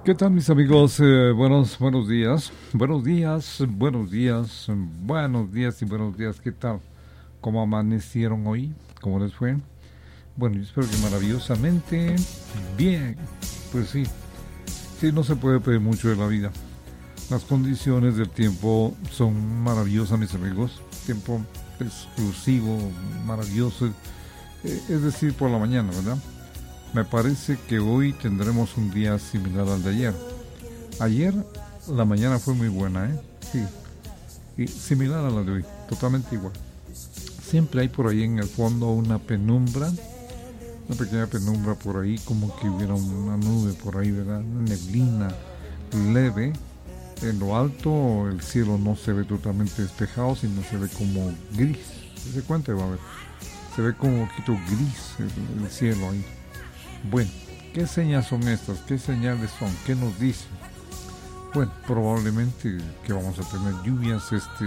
¿Qué tal, mis amigos? Buenos días. Buenos días, buenos días, buenos días y buenos días. ¿Qué tal? ¿Cómo amanecieron hoy? ¿Cómo les fue? Bueno, yo espero que maravillosamente bien. Pues sí, sí, no se puede pedir mucho de la vida. Las condiciones del tiempo son maravillosas, mis amigos. Tiempo exclusivo, maravilloso. Es decir, por la mañana, ¿verdad? Me parece que hoy tendremos un día similar al de ayer. Ayer la mañana fue muy buena, ¿eh? Sí, y similar a la de hoy, totalmente igual. Siempre hay por ahí en el fondo una penumbra, una pequeña penumbra por ahí, como que hubiera una nube por ahí, ¿verdad? Una neblina leve. En lo alto el cielo no se ve totalmente despejado, sino se ve como gris. ¿Se cuenta? Va a ver. Se ve como un poquito gris el cielo ahí. Bueno, ¿qué señas son estas? ¿Qué señales son? ¿Qué nos dicen? Bueno, probablemente que vamos a tener lluvias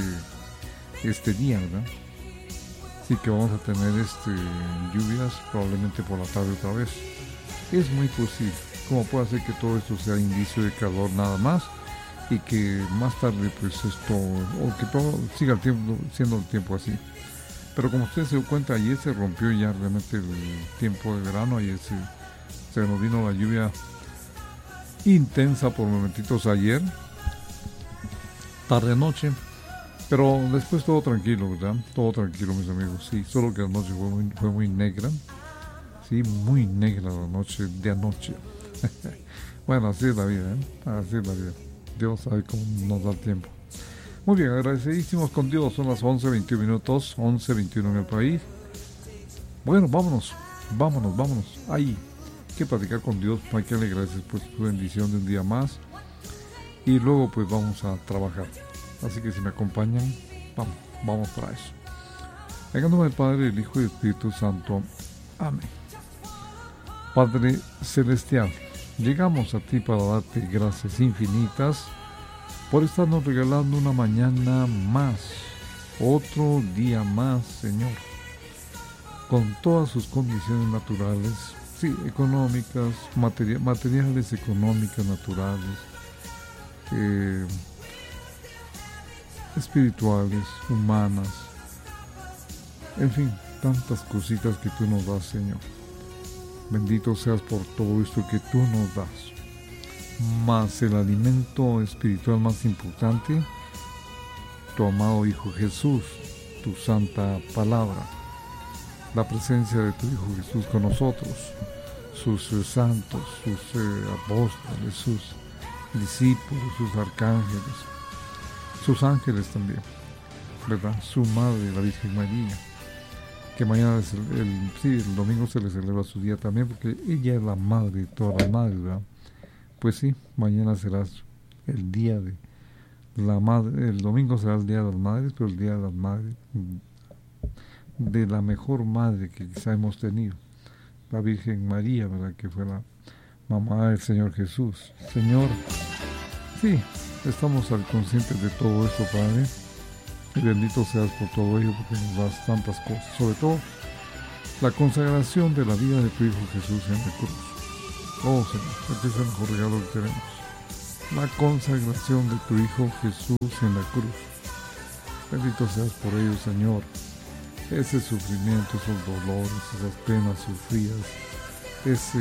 este día, ¿verdad? Sí que vamos a tener lluvias probablemente por la tarde otra vez. Es muy posible. ¿Cómo puede ser que todo esto sea indicio de calor nada más? Y que más tarde pues esto, o que todo siga el tiempo, siendo el tiempo así. Pero como ustedes se dio cuenta, ayer se rompió ya realmente el tiempo de verano, ayer se nos vino la lluvia intensa por momentitos ayer, tarde noche, pero después todo tranquilo, ¿verdad? Todo tranquilo, mis amigos, sí, solo que la noche fue muy negra, sí, muy negra la noche de anoche. Bueno, así es la vida, ¿eh? Así es la vida. Dios sabe cómo nos da el tiempo. Muy bien, agradecidísimos con Dios, son las 11:21 minutos, 11:21 en el país. Bueno, vámonos. Ahí, que platicar con Dios, hay que alegrarse por su bendición de un día más. Y luego pues vamos a trabajar. Así que si me acompañan, vamos para eso. En el nombre del Padre, el Hijo y el Espíritu Santo. Amén. Padre Celestial, llegamos a ti para darte gracias infinitas por estarnos regalando una mañana más, otro día más, Señor, con todas sus condiciones naturales, sí, económicas, materiales, económicas, naturales, espirituales, humanas, en fin, tantas cositas que tú nos das, Señor. Bendito seas por todo esto que tú nos das. Más el alimento espiritual más importante, tu amado Hijo Jesús, tu santa palabra, la presencia de tu Hijo Jesús con nosotros, sus santos, sus apóstoles, sus discípulos, sus arcángeles, sus ángeles también, ¿verdad? Su madre, la Virgen María, que mañana es el domingo se le celebra su día también, porque ella es la madre de todas las madres, ¿verdad? Pues sí, mañana será el día de la madre, el domingo será el día de las madres, pero el día de las madres, de la mejor madre que quizá hemos tenido, la Virgen María, ¿verdad? Que fue la mamá del Señor Jesús. Señor, sí, estamos al conscientes de todo esto, Padre, y bendito seas por todo ello, porque nos das tantas cosas, sobre todo la consagración de la vida de tu Hijo Jesús en la cruz. Oh Señor, este es el mejor regalo que tenemos, la consagración de tu Hijo Jesús en la cruz. Bendito seas por ello, Señor. Ese sufrimiento, esos dolores, esas penas sufridas, ese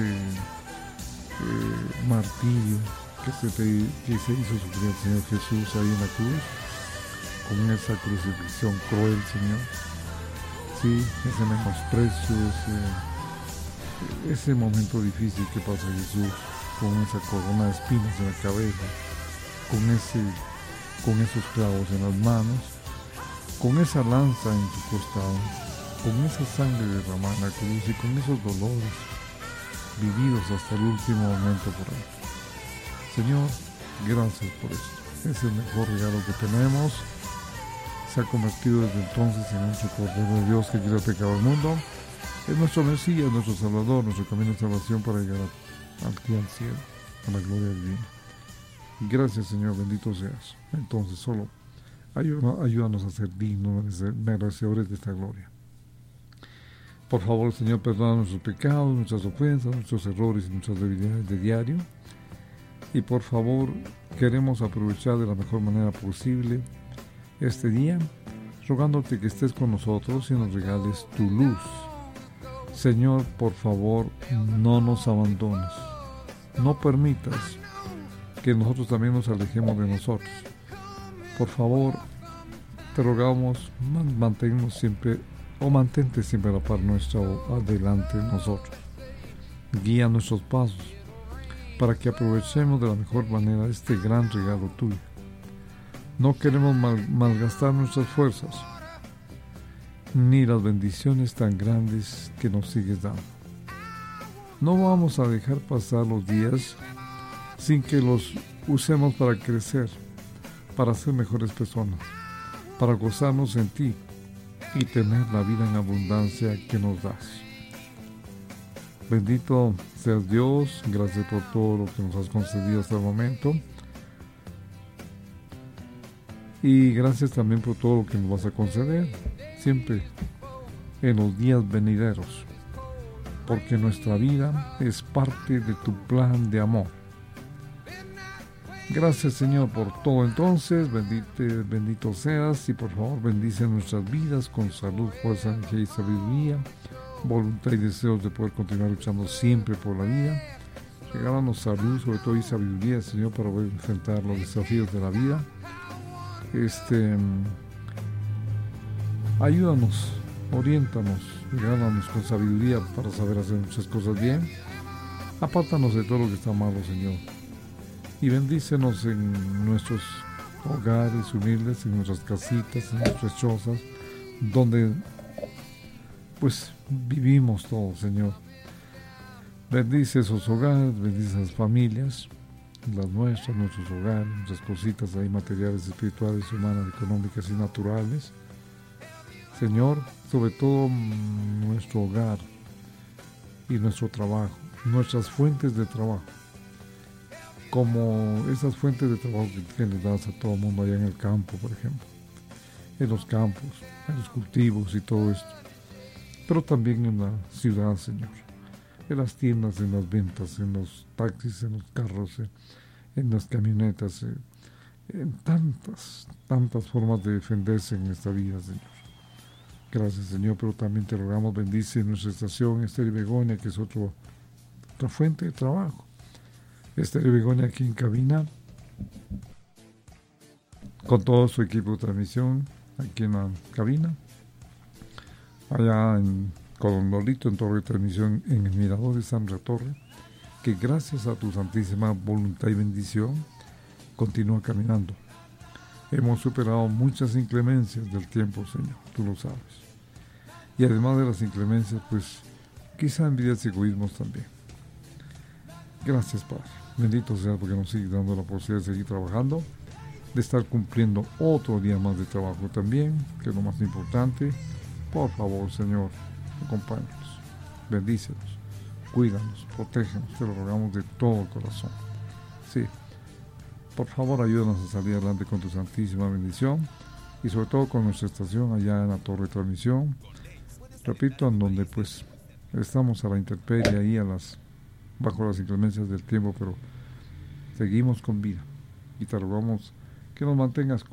martirio que se hizo sufrir el Señor Jesús ahí en la cruz, con esa crucifixión cruel, Señor. Sí, ese menosprecio, ese momento difícil que pasa Jesús, con esa corona de espinas en la cabeza, con esos clavos en las manos, con esa lanza en su costado, con esa sangre derramada en la cruz y con esos dolores vividos hasta el último momento por él. Señor, gracias por esto. Es el mejor regalo que tenemos. Se ha convertido desde entonces en nuestro Cordero de Dios que quita el pecado del mundo. Es nuestro Mesías, nuestro Salvador, nuestro camino de salvación para llegar aquí al cielo, a la gloria divina. Gracias, Señor, bendito seas. Entonces, solo ayúdanos a ser dignos, merecedores de esta gloria. Por favor, Señor, perdona nuestros pecados, nuestras ofensas, nuestros errores y nuestras debilidades de diario. Y por favor, queremos aprovechar de la mejor manera posible este día, rogándote que estés con nosotros y nos regales tu luz. Señor, por favor, no nos abandones. No permitas que nosotros también nos alejemos de nosotros. Por favor, te rogamos, mantente siempre a la par nuestra adelante de nosotros. Guía nuestros pasos para que aprovechemos de la mejor manera este gran regalo tuyo. No queremos malgastar nuestras fuerzas, ni las bendiciones tan grandes que nos sigues dando. No vamos a dejar pasar los días sin que los usemos para crecer, para ser mejores personas, para gozarnos en ti y tener la vida en abundancia que nos das. Bendito seas Dios, gracias por todo lo que nos has concedido hasta el momento. Y gracias también por todo lo que nos vas a conceder, siempre en los días venideros, porque nuestra vida es parte de tu plan de amor. Gracias, Señor, por todo. Entonces, bendito seas, y por favor bendice nuestras vidas con salud, fuerza, energía y sabiduría, voluntad y deseos de poder continuar luchando siempre por la vida. Regálanos salud, sobre todo, y sabiduría, Señor, para poder enfrentar los desafíos de la vida. Ayúdanos, oriéntanos, regálanos con sabiduría para saber hacer muchas cosas bien. Apártanos de todo lo que está malo, Señor, y bendícenos en nuestros hogares humildes, en nuestras casitas, en nuestras chozas, donde pues vivimos todos, Señor. Bendice esos hogares, bendice esas familias, las nuestras, nuestros hogares, nuestras cositas ahí, materiales, espirituales, humanas, económicas y naturales. Señor, sobre todo nuestro hogar y nuestro trabajo, nuestras fuentes de trabajo, como esas fuentes de trabajo que les das a todo el mundo allá en el campo, por ejemplo, en los campos, en los cultivos y todo esto, pero también en la ciudad, Señor, en las tiendas, en las ventas, en los taxis, en los carros, en las camionetas, en tantas formas de defenderse en esta vida, Señor. Gracias, Señor, pero también te rogamos, bendice nuestra estación Estéreo Begonia, que es otra fuente de trabajo. Estéreo Begonia aquí en cabina, con todo su equipo de transmisión, aquí en la cabina, allá en Colondolito, en torre de transmisión, en el Mirador de Sandra Torre, que gracias a tu santísima voluntad y bendición, continúa caminando. Hemos superado muchas inclemencias del tiempo, Señor, tú lo sabes. Y además de las inclemencias, pues, quizá envidias y egoísmos también. Gracias, Padre. Bendito sea porque nos sigue dando la posibilidad de seguir trabajando, de estar cumpliendo otro día más de trabajo también, que es lo más importante. Por favor, Señor, acompáñanos, bendícenos, cuídanos, protégenos, te lo rogamos de todo corazón. Sí, por favor, ayúdanos a salir adelante con tu santísima bendición y sobre todo con nuestra estación allá en la torre de transmisión. Repito, en donde pues estamos a la intemperie ahí bajo las inclemencias del tiempo, pero seguimos con vida y te rogamos que nos mantengas